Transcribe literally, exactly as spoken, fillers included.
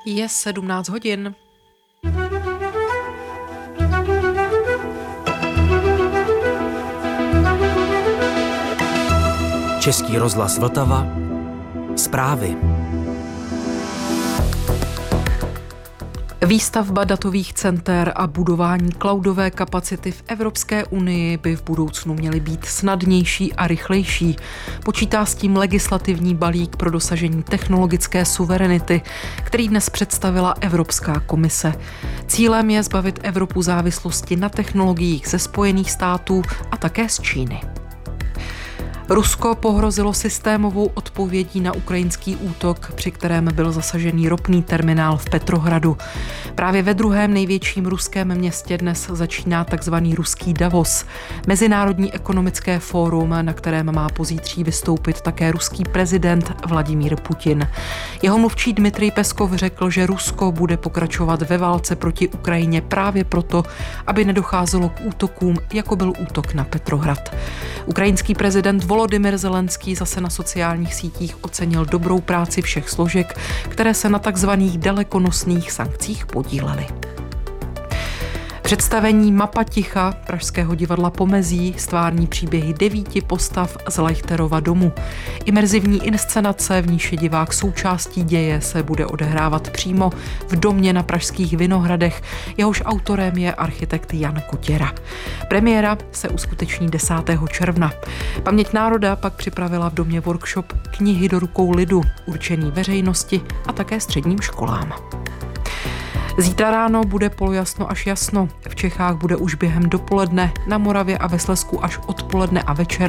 Je sedmnáct hodin. Český rozhlas Vltava. Zprávy. Výstavba datových center a budování cloudové kapacity v Evropské unii by v budoucnu měly být snadnější a rychlejší. Počítá s tím legislativní balík pro dosažení technologické suverenity, který dnes představila Evropská komise. Cílem je zbavit Evropu závislosti na technologiích ze Spojených států a také z Číny. Rusko pohrozilo systémovou odpovědí na ukrajinský útok, při kterém byl zasažený ropný terminál v Petrohradu. Právě ve druhém největším ruském městě dnes začíná takzvaný ruský Davos, mezinárodní ekonomické fórum, na kterém má pozítří vystoupit také ruský prezident Vladimír Putin. Jeho mluvčí Dmitrij Peskov řekl, že Rusko bude pokračovat ve válce proti Ukrajině právě proto, aby nedocházelo k útokům, jako byl útok na Petrohrad. Ukrajinský prezident Volodymyr Zelenský zase na sociálních sítích ocenil dobrou práci všech složek, které se na takzvaných dalekonosných sankcích podílely. Představení Mapa ticha Pražského divadla Pomezí stvární příběhy devíti postav z Leuchterova domu. Imerzivní inscenace, v níž je divák součástí děje, se bude odehrávat přímo v domě na pražských Vinohradech, jehož autorem je architekt Jan Kutěra. Premiéra se uskuteční desátého června. Paměť národa pak připravila v domě workshop Knihy do rukou lidu, určený veřejnosti a také středním školám. Zítra ráno bude polojasno až jasno. V Čechách bude už během dopoledne, na Moravě a ve Slezsku až odpoledne a večer